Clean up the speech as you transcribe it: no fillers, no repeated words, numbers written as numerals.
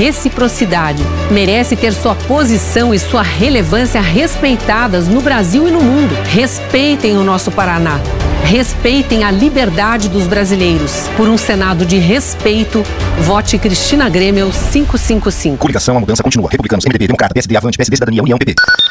reciprocidade. Merece ter sua posição e sua relevância respeitadas no Brasil e no mundo. Respeitem o nosso Paraná. Respeitem a liberdade dos brasileiros. Por um Senado de respeito, vote Cristina Grêmio 555. Coligação, a mudança continua. Republicanos, MDB, Democrata, PSD, Avante, PSD, Cidadania, União, PP.